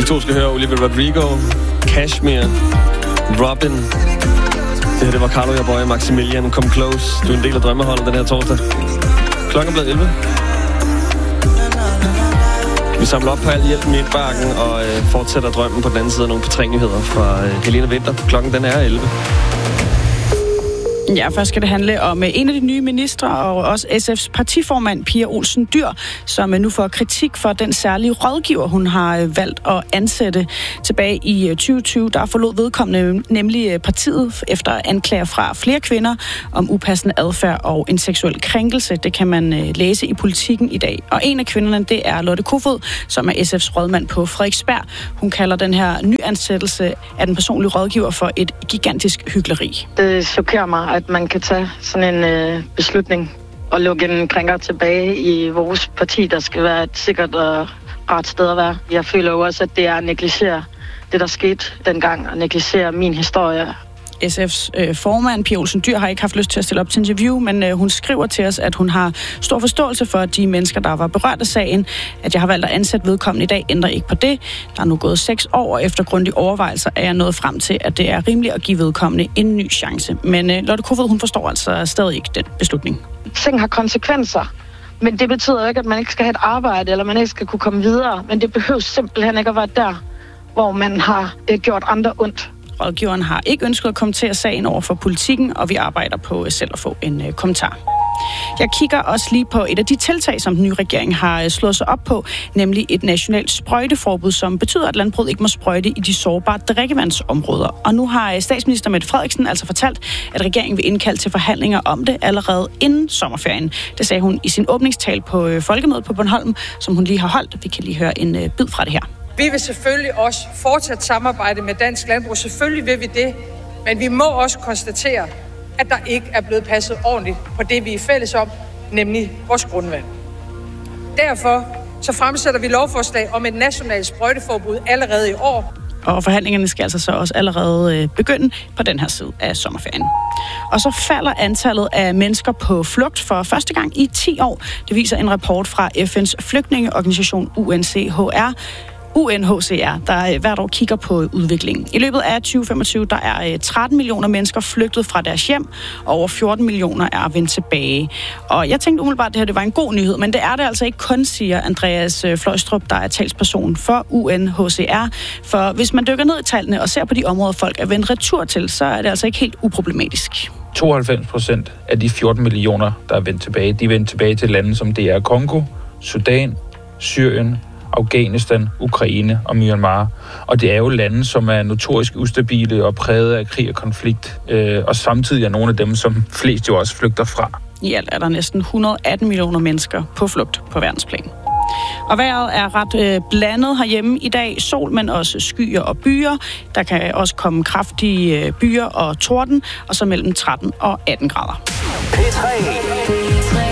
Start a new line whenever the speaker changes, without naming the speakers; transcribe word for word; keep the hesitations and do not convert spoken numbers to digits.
Vi to skal høre Olivia Rodrigo, Kashmir, Robin. Det her, det var Carlo Jaboy, Maximilian, Come Close. Du er en del af drømmeholdet den her torsdag. Klokken er blevet elleve. Vi samler op på al hjælpen i bakken og øh, fortsætter drømmen på den anden side af nogle P tre-nyheder fra øh, Helena Winther. Klokken den er elleve.
Ja, først skal det handle om en af de nye ministre og også S F's partiformand, Pia Olsen Dyhr, som nu får kritik for den særlige rådgiver, hun har valgt at ansætte. Tilbage i tyve tyve, der forlod vedkommende nemlig partiet efter anklager fra flere kvinder om upassende adfærd og en seksuel krænkelse. Det kan man læse i Politikken i dag. Og en af kvinderne, det er Lotte Kofod, som er S F's rådmand på Frederiksberg. Hun kalder den her nyansættelse af den personlige rådgiver for et gigantisk hykleri.
Det chokerer mig, at man kan tage sådan en øh, beslutning og lukke en krænker tilbage i vores parti, der skal være et sikkert og ret sted at være. Jeg føler jo også, at det er at negligere det, der skete dengang, og negligere min historie.
S F's øh, formand, Pia Olsen Dyhr, har ikke haft lyst til at stille op til interview, men øh, hun skriver til os, at hun har stor forståelse for de mennesker, der var berørt af sagen. At jeg har valgt at ansætte vedkommende i dag, ændrer ikke på det. Der er nu gået seks år, og efter grundige overvejelser er jeg nået frem til, at det er rimeligt at give vedkommende en ny chance. Men øh, Lotte Kofod, hun forstår altså stadig ikke den beslutning.
Ting har konsekvenser, men det betyder jo ikke, at man ikke skal have et arbejde, eller man ikke skal kunne komme videre. Men det behøver simpelthen ikke at være der, hvor man har øh, gjort andre ondt.
Rådgiveren har ikke ønsket at kommentere sagen over for Politikken, og vi arbejder på selv at få en øh, kommentar. Jeg kigger også lige på et af de tiltag, som den nye regering har slået sig op på, nemlig et nationalt sprøjteforbud, som betyder, at landbruget ikke må sprøjte i de sårbare drikkevandsområder. Og nu har statsminister Mette Frederiksen altså fortalt, at regeringen vil indkalde til forhandlinger om det allerede inden sommerferien. Det sagde hun i sin åbningstale på Folkemødet på Bornholm, som hun lige har holdt. Vi kan lige høre en bid fra det her.
Vi vil selvfølgelig også fortsat samarbejde med dansk landbrug. Selvfølgelig vil vi det, men vi må også konstatere, at der ikke er blevet passet ordentligt på det, vi er fælles om, nemlig vores grundvand. Derfor så fremsætter vi lovforslag om et nationalt sprøjteforbud allerede i år.
Og forhandlingerne skal altså så også allerede begynde på den her side af sommerferien. Og så falder antallet af mennesker på flugt for første gang i ti år. Det viser en rapport fra F N's flygtningeorganisation U N H C R. U N H C R, der hvert år kigger på udviklingen. I løbet af tyve femogtyve, der er tretten millioner mennesker flygtet fra deres hjem, og over fjorten millioner er vendt tilbage. Og jeg tænkte umiddelbart, at det her det var en god nyhed, men det er det altså ikke kun, siger Andreas Fløjstrup, der er talsperson for U N H C R. For hvis man dykker ned i tallene og ser på de områder, folk er vendt retur til, så er det altså ikke helt uproblematisk.
tooghalvfems procent af de fjorten millioner, der er vendt tilbage, de er vendt tilbage til lande som D R Congo, Sudan, Syrien, Afghanistan, Ukraine og Myanmar. Og det er jo lande, som er notorisk ustabile og præget af krig og konflikt, øh, og samtidig er nogle af dem, som flest jo også flygter fra.
I alt er der næsten et hundrede og atten millioner mennesker på flugt på verdensplan. Og vejret er ret øh, blandet herhjemme i dag. Sol, men også skyer og byer. Der kan også komme kraftige øh, byer og torden, og så mellem tretten og atten grader.
P tre.